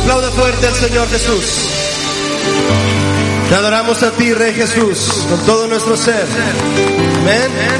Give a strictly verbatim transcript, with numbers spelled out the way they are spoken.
Aplauda fuerte al Señor Jesús. Te adoramos a ti, Rey Jesús, con todo nuestro ser. Amén.